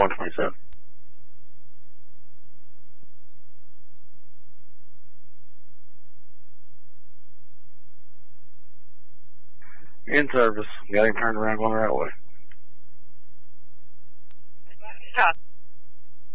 127. In service. Got him turned around going the right way. Copy.